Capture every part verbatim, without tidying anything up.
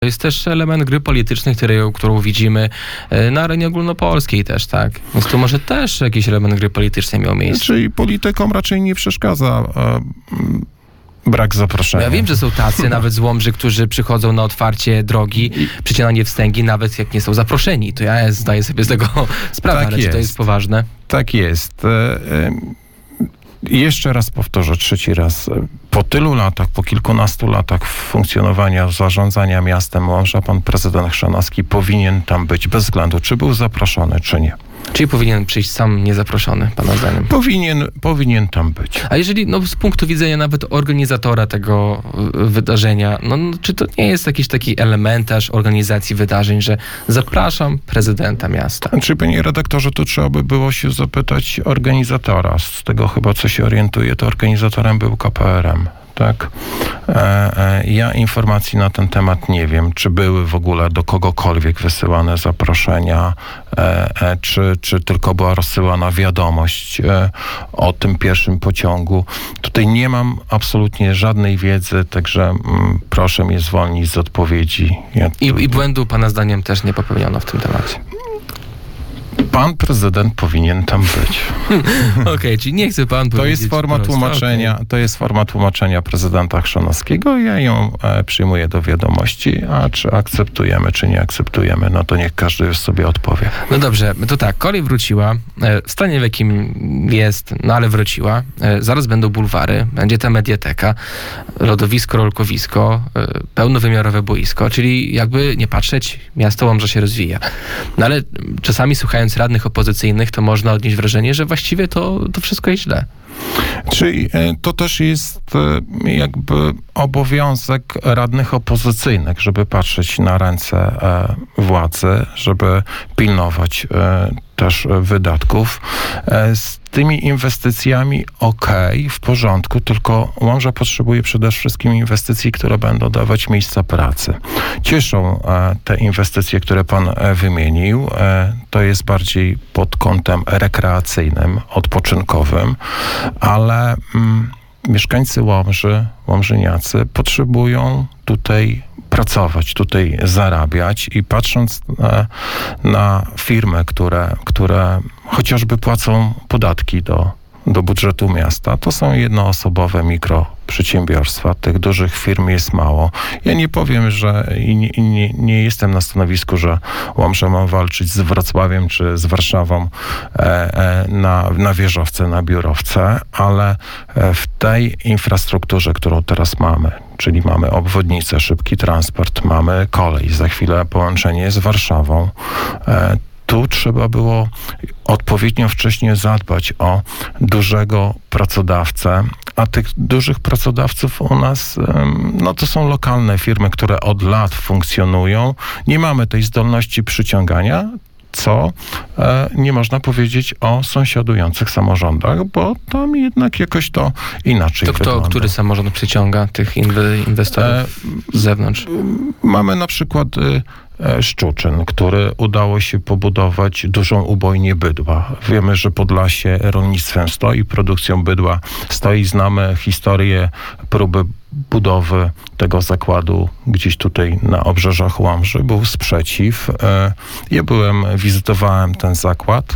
To jest też element gry politycznej, który, którą widzimy na arenie ogólnopolskiej też, tak? Więc tu może też jakiś element gry politycznej miał miejsce. Czyli politykom raczej nie przeszkadza e, brak zaproszenia. Ja wiem, że są tacy, nawet z Łomży, którzy przychodzą na otwarcie drogi, przycinanie wstęgi, nawet jak nie są zaproszeni. To ja zdaję sobie z tego sprawę, Tak ale jest. czy to jest poważne? Tak jest. E, e, Jeszcze raz powtórzę, trzeci raz. Po tylu latach, po kilkunastu latach funkcjonowania, zarządzania miastem Łomża, pan prezydent Chrzanowski powinien tam być, bez względu, czy był zaproszony, czy nie. Czyli powinien przyjść sam niezaproszony, pana zdaniem? Powinien, powinien tam być. A jeżeli, no z punktu widzenia nawet organizatora tego y, wydarzenia, no, no czy to nie jest jakiś taki elementarz organizacji wydarzeń, że zapraszam prezydenta miasta? Czy, panie redaktorze, to trzeba by było się zapytać organizatora. Z tego chyba, co się orientuje, to organizatorem był K P R M. Tak. E, e, ja informacji na ten temat nie wiem, czy były w ogóle do kogokolwiek wysyłane zaproszenia, e, e, czy, czy tylko była rozsyłana wiadomość e, o tym pierwszym pociągu. Tutaj nie mam absolutnie żadnej wiedzy, także mm, proszę mnie zwolnić z odpowiedzi. Ja tu... I, I błędu pana zdaniem też nie popełniono w tym temacie? Pan prezydent powinien tam być. Okej, okay, czyli nie chce pan To powiedzieć jest forma prosto. tłumaczenia, Okay. to jest forma tłumaczenia prezydenta Chrzanowskiego. Ja ją e, przyjmuję do wiadomości, a czy akceptujemy, czy nie akceptujemy, no to niech każdy już sobie odpowie. No dobrze, to tak, kolej wróciła, e, w stanie w jakim jest, no ale wróciła. E, zaraz będą bulwary, będzie ta mediateka, lodowisko, rolkowisko, e, pełnowymiarowe boisko, czyli jakby nie patrzeć, miasto Łomża się rozwija. No ale czasami słuchając radnych opozycyjnych, to można odnieść wrażenie, że właściwie to, to wszystko jest źle. Czyli e, to też jest e, jakby obowiązek radnych opozycyjnych, żeby patrzeć na ręce e, władzy, żeby pilnować e, też wydatków. E, z tymi inwestycjami okej, w porządku, tylko Łomża potrzebuje przede wszystkim inwestycji, które będą dawać miejsca pracy. Cieszą e, te inwestycje, które pan e, wymienił. E, to jest bardziej pod kątem rekreacyjnym, odpoczynkowym, ale mm, mieszkańcy Łomży, łomżyniacy potrzebują tutaj pracować, tutaj zarabiać i patrząc na, na firmy, które, które chociażby płacą podatki do, do budżetu miasta, to są jednoosobowe mikroprzedsiębiorstwa. Tych dużych firm jest mało. Ja nie powiem, że i nie, nie, nie jestem na stanowisku, że Łomża ma walczyć z Wrocławiem czy z Warszawą e, e, na, na wieżowce, na biurowce, ale w tej infrastrukturze, którą teraz mamy, czyli mamy obwodnicę, szybki transport, mamy kolej, za chwilę połączenie z Warszawą, e, tu trzeba było odpowiednio wcześnie zadbać o dużego pracodawcę, a tych dużych pracodawców u nas, no to są lokalne firmy, które od lat funkcjonują. Nie mamy tej zdolności przyciągania, co e, nie można powiedzieć o sąsiadujących samorządach, bo tam jednak jakoś to inaczej To kto, wygląda. który samorząd przyciąga tych inwe- inwestorów e, z zewnątrz? Mamy na przykład y, Szczuczyn, który udało się pobudować dużą ubojnię bydła. Wiemy, że Podlasie rolnictwem stoi, produkcją bydła stoi. Znamy historię próby budowy tego zakładu gdzieś tutaj na obrzeżach Łomży. Był sprzeciw. Ja byłem, wizytowałem ten zakład.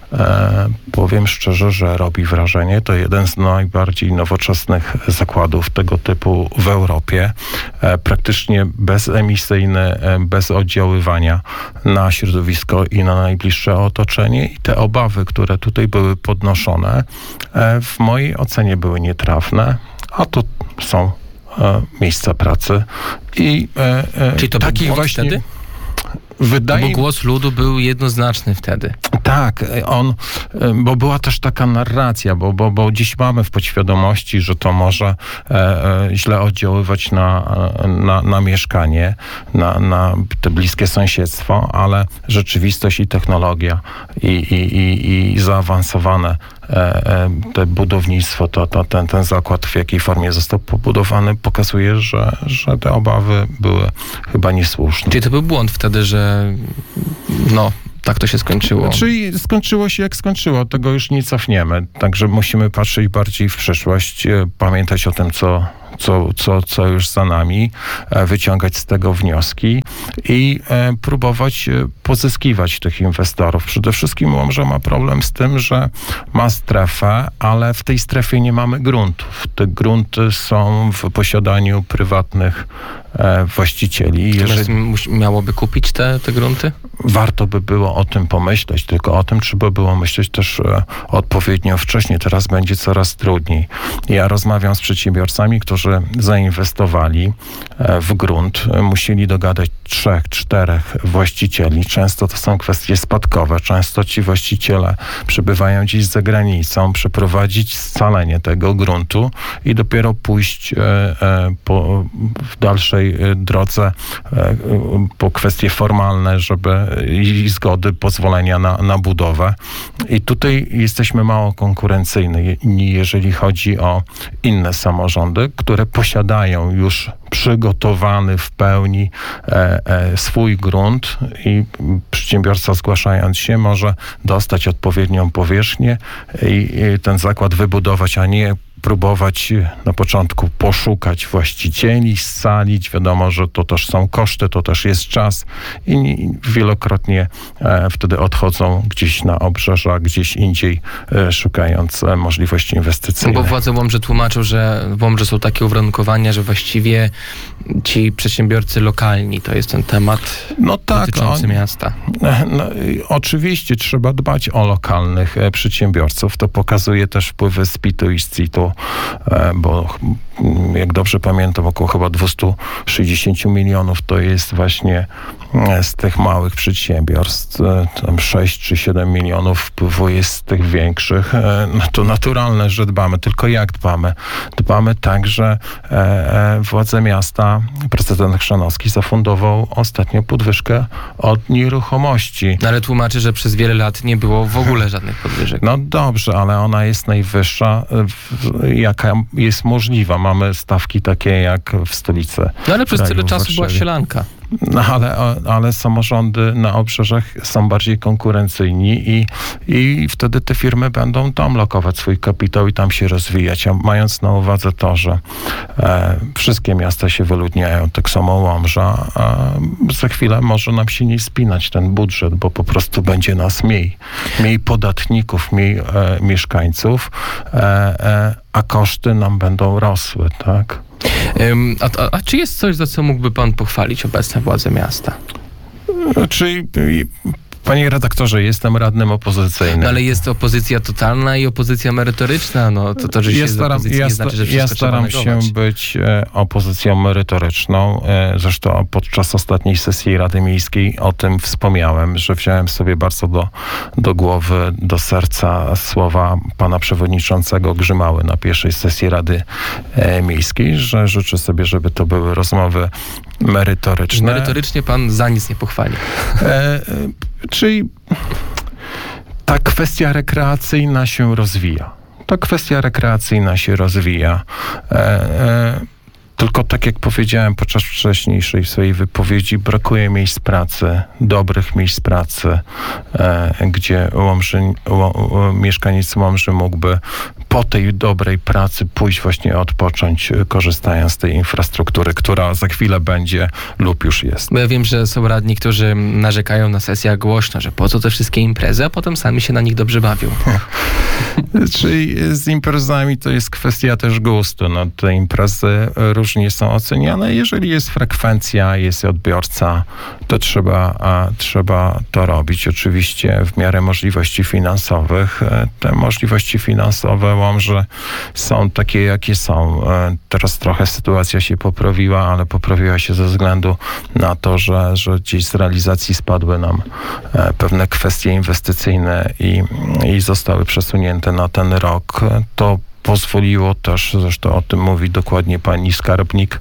E, powiem szczerze, że robi wrażenie. To jeden z najbardziej nowoczesnych zakładów tego typu w Europie. E, praktycznie bezemisyjny, e, bez oddziaływania na środowisko i na najbliższe otoczenie. I te obawy, które tutaj były podnoszone, e, w mojej ocenie były nietrafne, a tu są e, miejsca pracy. I e, e, Czyli to był takich błąd właśnie wtedy? Wydaje... Bo głos ludu był jednoznaczny wtedy. Tak, on, bo była też taka narracja, bo, bo, bo dziś mamy w podświadomości, że to może e, e, źle oddziaływać na, na, na mieszkanie, na, na te bliskie sąsiedztwo, ale rzeczywistość i technologia i, i, i, i zaawansowane e, e, te budownictwo, to, to ten, ten zakład, w jakiej formie został pobudowany, pokazuje, że, że te obawy były chyba niesłuszne. Czyli to był błąd wtedy, że no, tak to się skończyło. Czyli skończyło się jak skończyło, tego już nie cofniemy. Także musimy patrzeć bardziej w przyszłość, pamiętać o tym, co, co, co, co już za nami, wyciągać z tego wnioski i próbować pozyskiwać tych inwestorów. Przede wszystkim Łomża ma problem z tym, że ma strefę, ale w tej strefie nie mamy gruntów. Te grunty są w posiadaniu prywatnych właścicieli. Jeżeli miałoby kupić te, te grunty? Warto by było o tym pomyśleć, tylko o tym trzeba było myśleć też odpowiednio wcześniej. Teraz będzie coraz trudniej. Ja rozmawiam z przedsiębiorcami, którzy zainwestowali w grunt. Musieli dogadać trzech, czterech właścicieli. Często to są kwestie spadkowe. Często ci właściciele przebywają gdzieś za granicą, przeprowadzić scalenie tego gruntu i dopiero pójść po, w dalszej drodze po kwestie formalne, żeby i zgody, pozwolenia na, na budowę. I tutaj jesteśmy mało konkurencyjni, jeżeli chodzi o inne samorządy, które posiadają już przygotowany w pełni e, e, swój grunt i przedsiębiorca zgłaszając się może dostać odpowiednią powierzchnię i, i ten zakład wybudować, a nie próbować na początku poszukać właścicieli, scalić. Wiadomo, że to też są koszty, to też jest czas i wielokrotnie e, wtedy odchodzą gdzieś na obrzeża, gdzieś indziej, e, szukając e, możliwości inwestycyjnych. Bo władze Łomży tłumaczą, że w Łomży są takie uwarunkowania, że właściwie ci przedsiębiorcy lokalni to jest ten temat no tak, dotyczący on, miasta. No, oczywiście trzeba dbać o lokalnych e, przedsiębiorców. To pokazuje też wpływy z PIT-u i z C I T-u, e, bo jak dobrze pamiętam, około chyba dwieście sześćdziesiąt milionów to jest właśnie z tych małych przedsiębiorstw. Tam sześć czy siedem milionów wpływu jest z tych większych. No to naturalne, że dbamy. Tylko jak dbamy? Dbamy tak, że władze miasta, prezydent Chrzanowski zafundował ostatnio podwyżkę od nieruchomości. No ale tłumaczy, że przez wiele lat nie było w ogóle żadnych podwyżek. No dobrze, ale ona jest najwyższa, jaka jest możliwa. Mamy stawki takie jak w stolicy. No ale przez kraju, tyle w czasu była Warszawie. sielanka. No ale, ale samorządy na obrzeżach są bardziej konkurencyjni i, i wtedy te firmy będą tam lokować swój kapitał i tam się rozwijać. A mając na uwadze to, że e, wszystkie miasta się wyludniają, tak samo Łomża, a za chwilę może nam się nie spinać ten budżet, bo po prostu będzie nas mniej. Mniej podatników, mniej e, mieszkańców, e, e, a koszty nam będą rosły, tak? Um, a, a, a czy jest coś, za co mógłby pan pochwalić obecne władze miasta? Czyli, panie redaktorze, jestem radnym opozycyjnym. No ale jest opozycja totalna i opozycja merytoryczna. No to to, że się ja z staram, opozycji ja, nie znaczy, że ja wszystko staram trzeba się negować. być e, opozycją merytoryczną. E, zresztą podczas ostatniej sesji Rady Miejskiej o tym wspomniałem, że wziąłem sobie bardzo do, do głowy, do serca słowa pana przewodniczącego Grzymały na pierwszej sesji Rady e, Miejskiej, że życzę sobie, żeby to były rozmowy merytoryczne. Merytorycznie pan za nic nie pochwali. E, e, czyli ta kwestia rekreacyjna się rozwija. Ta kwestia rekreacyjna się rozwija. E, e, tylko tak jak powiedziałem podczas wcześniejszej swojej wypowiedzi, brakuje miejsc pracy, dobrych miejsc pracy, e, gdzie Łomży, ło, mieszkaniec Łomży mógłby po tej dobrej pracy pójść właśnie odpocząć, korzystając z tej infrastruktury, która za chwilę będzie lub już jest. Bo ja wiem, że są radni, którzy narzekają na sesjach głośno, że po co te wszystkie imprezy, a potem sami się na nich dobrze bawią. Czyli z imprezami to jest kwestia też gustu. No, te imprezy różnie są oceniane. Jeżeli jest frekwencja, jest odbiorca, to trzeba, a, trzeba to robić. Oczywiście w miarę możliwości finansowych. Te możliwości finansowe Łomży są takie, jakie są. Teraz trochę sytuacja się poprawiła, ale poprawiła się ze względu na to, że, że gdzieś z realizacji spadły nam pewne kwestie inwestycyjne i, i zostały przesunięte na ten rok. To pozwoliło też, zresztą o tym mówi dokładnie pani skarbnik,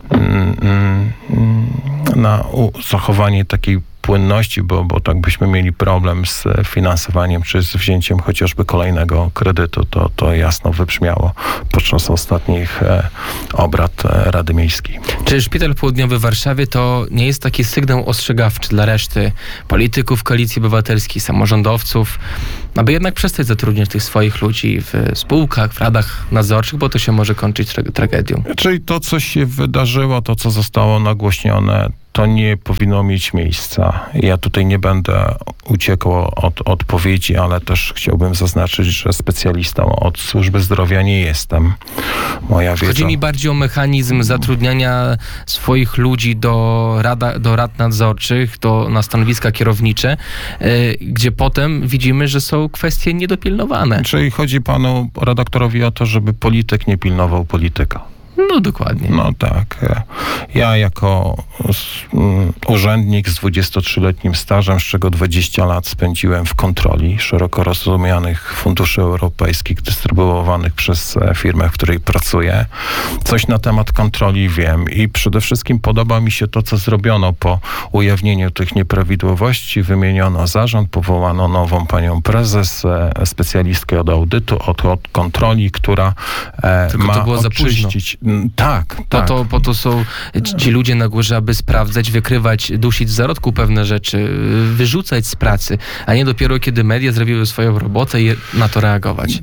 na zachowanie takiej płynności, bo, bo tak byśmy mieli problem z finansowaniem czy z wzięciem chociażby kolejnego kredytu. To, to jasno wybrzmiało podczas ostatnich e, obrad e, Rady Miejskiej. Czy Szpital Południowy w Warszawie to nie jest taki sygnał ostrzegawczy dla reszty polityków Koalicji Obywatelskiej, samorządowców, aby jednak przestać zatrudniać tych swoich ludzi w spółkach, w radach nadzorczych, bo to się może kończyć tra- tragedią. Czyli to, co się wydarzyło, to, co zostało nagłośnione, to nie powinno mieć miejsca. Ja tutaj nie będę uciekał od odpowiedzi, ale też chciałbym zaznaczyć, że specjalistą od służby zdrowia nie jestem. Moja wiedza... Chodzi mi bardziej o mechanizm zatrudniania swoich ludzi do, rada, do rad nadzorczych, do, na stanowiska kierownicze, yy, gdzie potem widzimy, że są kwestie niedopilnowane. Czyli chodzi panu redaktorowi o to, żeby polityk nie pilnował polityka. No dokładnie. No tak. Ja jako urzędnik z dwudziestotrzyletnim stażem, z czego dwadzieścia lat spędziłem w kontroli szeroko rozumianych funduszy europejskich dystrybuowanych przez firmę, w której pracuję. Coś na temat kontroli wiem i przede wszystkim podoba mi się to, co zrobiono po ujawnieniu tych nieprawidłowości. Wymieniono zarząd, powołano nową panią prezes, specjalistkę od audytu, od, od kontroli, która Tylko ma to było za oczyścić... Tak, Po, tak. to, po to są ci ludzie na górze, aby sprawdzać, wykrywać, dusić w zarodku pewne rzeczy, wyrzucać z pracy, a nie dopiero kiedy media zrobiły swoją robotę i na to reagować.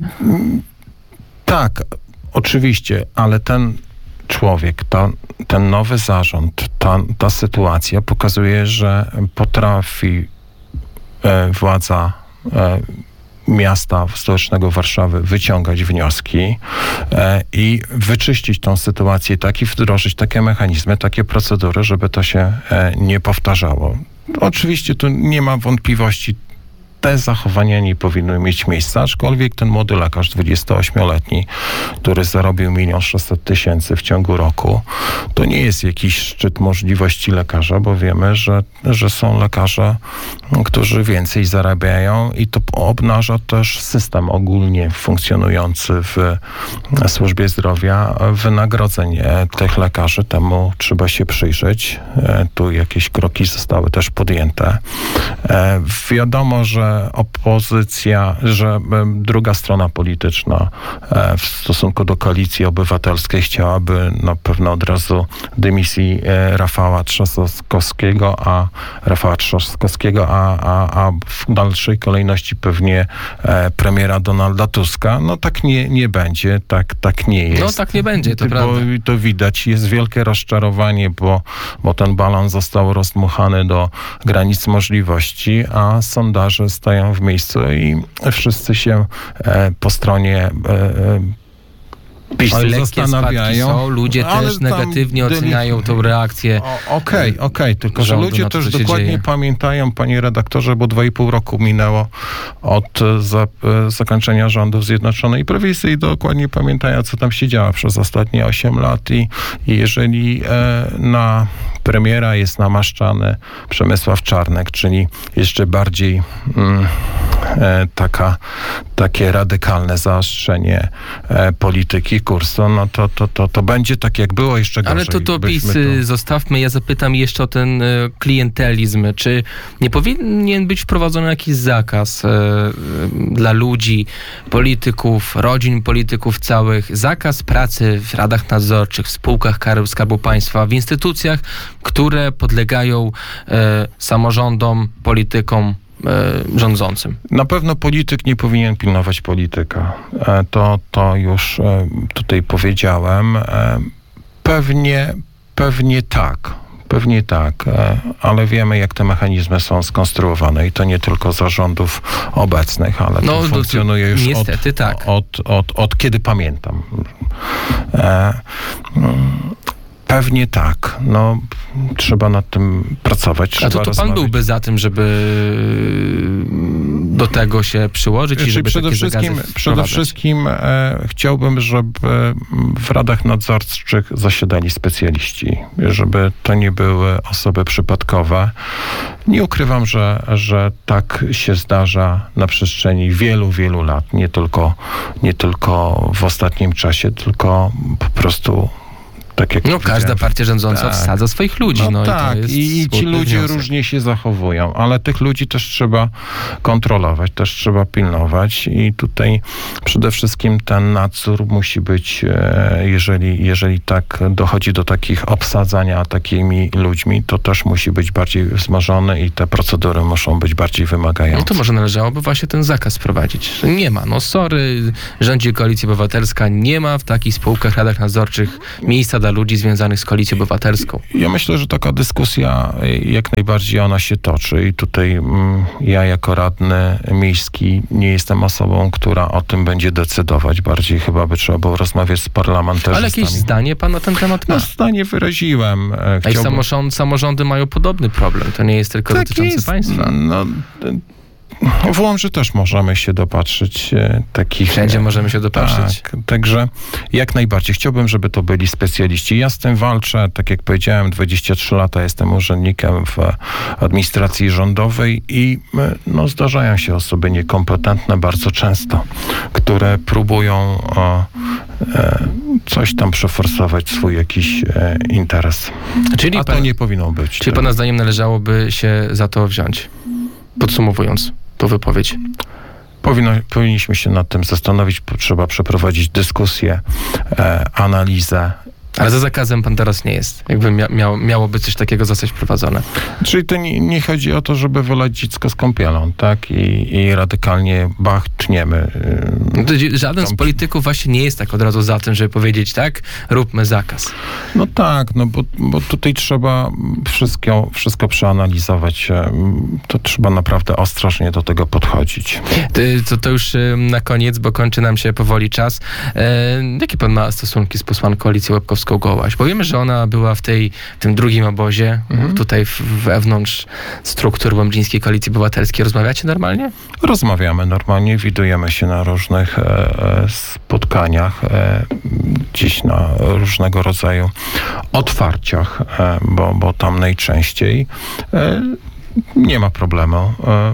Tak, oczywiście, ale ten człowiek, ta, ten nowy zarząd, ta, ta sytuacja pokazuje, że potrafi e, władza e, miasta stołecznego Warszawy wyciągać wnioski e, i wyczyścić tą sytuację tak i wdrożyć takie mechanizmy, takie procedury, żeby to się e, nie powtarzało. Oczywiście tu nie ma wątpliwości, te zachowania nie powinny mieć miejsca, aczkolwiek ten młody lekarz, dwudziestoośmioletni, który zarobił milion sześćset tysięcy w ciągu roku, to nie jest jakiś szczyt możliwości lekarza, bo wiemy, że, że są lekarze, którzy więcej zarabiają i to obnaża też system ogólnie funkcjonujący w służbie zdrowia wynagrodzeń tych lekarzy. Temu trzeba się przyjrzeć. Tu jakieś kroki zostały też podjęte. Wiadomo, że opozycja, że druga strona polityczna w stosunku do Koalicji Obywatelskiej chciałaby na pewno od razu dymisji Rafała Trzaskowskiego, a Rafała Trzaskowskiego, a, a, a w dalszej kolejności pewnie premiera Donalda Tuska. No tak nie, nie będzie, tak, tak nie jest. No tak nie będzie, to bo prawda. To widać, jest wielkie rozczarowanie, bo, bo ten balon został rozdmuchany do granic możliwości, a sondaże stają w miejscu i wszyscy się e, po stronie e, PiSu lekkie zastanawiają. Są, ludzie ale też negatywnie deli- oceniają tą reakcję. Okej, okej, okay, tylko że rządu ludzie na to, też co się dokładnie dzieje. pamiętają, panie redaktorze, bo dwa i pół roku minęło od za, zakończenia rządów Zjednoczonej Prawicy i dokładnie pamiętają, co tam się działo przez ostatnie osiem lat i, i jeżeli e, na premiera jest namaszczany Przemysław Czarnek, czyli jeszcze bardziej mm, e, taka, takie radykalne zaostrzenie e, polityki kursu, no to, to, to, to będzie tak, jak było, jeszcze gorzej. Ale to to Byśmy PiS tu- zostawmy. Ja zapytam jeszcze o ten e, klientelizm. Czy nie powinien być wprowadzony jakiś zakaz e, e, dla ludzi, polityków, rodzin polityków całych, zakaz pracy w radach nadzorczych, w spółkach Skarbu Państwa, w instytucjach, które podlegają e, samorządom, politykom e, rządzącym? Na pewno polityk nie powinien pilnować polityka. E, To, to już e, tutaj powiedziałem. E, Pewnie, pewnie tak. Pewnie tak, e, ale wiemy, jak te mechanizmy są skonstruowane i to nie tylko zarządów obecnych, ale No, to to- funkcjonuje już niestety od, tak. od, od, od kiedy pamiętam. E, mm, Pewnie tak. No, trzeba nad tym pracować. A Trzeba to, to pan rozmawiać. byłby za tym, żeby do tego się przyłożyć i Czyli żeby przede takie wszystkim, zakazy przede wprowadzać? wszystkim e, chciałbym, żeby w radach nadzorczych zasiadali specjaliści, żeby to nie były osoby przypadkowe. Nie ukrywam, że, że tak się zdarza na przestrzeni wielu, wielu lat, nie tylko, nie tylko w ostatnim czasie, tylko po prostu Tak jak No każda powiedziałem, partia rządząca tak. wsadza swoich ludzi. No, No, tak, i, to jest i, i ci smutny ludzie wniosek. różnie się zachowują, ale tych ludzi też trzeba kontrolować, też trzeba pilnować i tutaj przede wszystkim ten nadzór musi być, e, jeżeli, jeżeli tak dochodzi do takich obsadzania takimi ludźmi, to też musi być bardziej wzmożony i te procedury muszą być bardziej wymagające. No to może należałoby właśnie ten zakaz wprowadzić. Że nie ma, no sorry, rządzi Koalicja Obywatelska, nie ma w takich spółkach, radach nadzorczych miejsca dla ludzi związanych z Koalicją Obywatelską. Ja myślę, że taka dyskusja jak najbardziej ona się toczy i tutaj mm, ja jako radny miejski nie jestem osobą, która o tym będzie decydować. Bardziej chyba by trzeba było rozmawiać z parlamentarzystami. Ale jakieś zdanie pan na ten temat ma? No zdanie wyraziłem. E, A i chciałbym- samorząd, samorządy mają podobny problem. To nie jest tylko Tak dotyczący jest. państwa. No, e, w Łomży też możemy się dopatrzyć e, takich... Wszędzie możemy się dopatrzyć. Tak, także jak najbardziej. Chciałbym, żeby to byli specjaliści. Ja z tym walczę, tak jak powiedziałem, dwadzieścia trzy lata jestem urzędnikiem w administracji rządowej i e, no, zdarzają się osoby niekompetentne bardzo często, które próbują o, e, coś tam przeforsować, swój jakiś e, interes. Czyli, A to pan, nie powinno być. czyli pana zdaniem należałoby się za to wziąć? Podsumowując tą wypowiedź. Powinno, powinniśmy się nad tym zastanowić, po- trzeba przeprowadzić dyskusję, e, analizę. Ale za zakazem pan teraz nie jest. Jakby mia, miało, miałoby coś takiego zostać wprowadzone. Czyli to nie, nie chodzi o to, żeby wylać dziecko z kąpielą, tak? I, i radykalnie bach, tniemy. No to dzi- żaden z Tam- polityków właśnie nie jest tak od razu za tym, żeby powiedzieć tak, róbmy zakaz. No tak, no bo, bo tutaj trzeba wszystko, wszystko przeanalizować. e, To trzeba naprawdę ostrożnie do tego podchodzić. Ty- To, to już y, na koniec, bo kończy nam się powoli czas. E, jakie pan ma stosunki z posłanką Alicją Łebkowską-Gołaś? Bo wiemy, że ona była w tej, w tym drugim obozie, Mhm. tutaj w, wewnątrz struktur Łomżyńskiej Koalicji Obywatelskiej. Rozmawiacie normalnie? Rozmawiamy normalnie, widujemy się na różnych e, e, spotkaniach, e, gdzieś na różnego rodzaju otwarciach, e, bo, bo tam najczęściej e, nie ma problemu. E,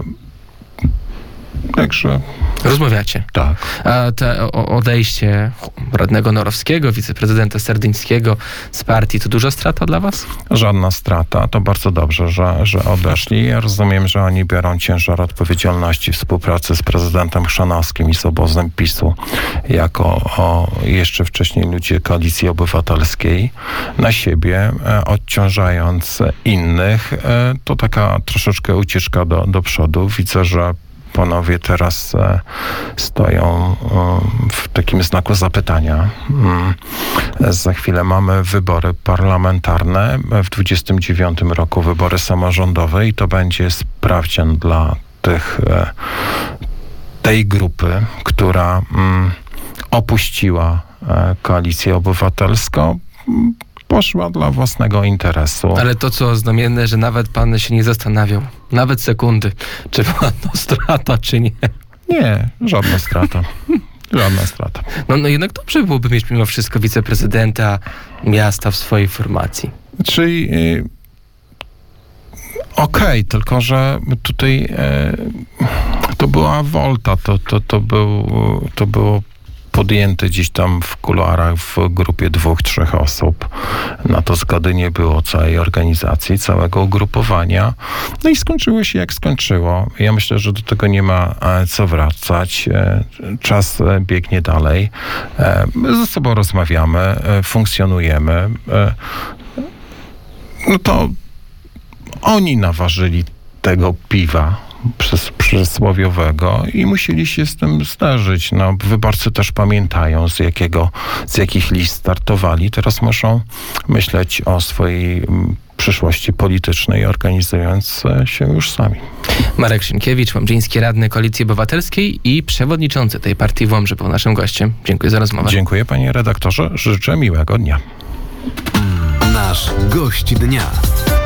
także Rozmawiacie. tak. A te o- odejście radnego Norowskiego, wiceprezydenta Serdyńskiego z partii, to duża strata dla was? Żadna strata. To bardzo dobrze, że, że odeszli. Ja rozumiem, że oni biorą ciężar odpowiedzialności w współpracy z prezydentem Chrzanowskim i z obozem PiSu, jako o, jeszcze wcześniej ludzie Koalicji Obywatelskiej, na siebie, e, odciążając innych. E, to taka troszeczkę ucieczka do, do przodu. Widzę, że panowie teraz e, stoją e, w takim znaku zapytania. Mm. Za chwilę mamy wybory parlamentarne, w dwudziestym dziewiątym roku wybory samorządowe i to będzie sprawdzian dla tych, e, tej grupy, która mm, opuściła e, Koalicję Obywatelską, m, poszła dla własnego interesu. Ale to, co znamienne, że nawet pan się nie zastanawiał, nawet sekundy, czy była to strata, czy nie. Nie, żadna strata. Żadna strata. No, no jednak dobrze byłoby mieć mimo wszystko wiceprezydenta miasta w swojej formacji. Czyli y, okej, tylko że tutaj y, to była wolta, to, to, to, był, to było podjęte gdzieś tam w kuluarach w grupie dwóch, trzech osób. Na to zgody nie było całej organizacji, całego ugrupowania. No i skończyło się jak skończyło. Ja myślę, że do tego nie ma e, co wracać. E, Czas e, biegnie dalej. E, My ze sobą rozmawiamy, e, funkcjonujemy. E, No to oni naważyli tego piwa przys- przysłowiowego i musieli się z tym zderzyć. No, wyborcy też pamiętają, z jakiego, z jakich list startowali. Teraz muszą myśleć o swojej mm, przyszłości politycznej, organizując e, się już sami. Marek Szynkiewicz, łomżyński radny Koalicji Obywatelskiej i przewodniczący tej partii w Łomży był naszym gościem. Dziękuję za rozmowę. Dziękuję, panie redaktorze. Życzę miłego dnia. Nasz gość dnia.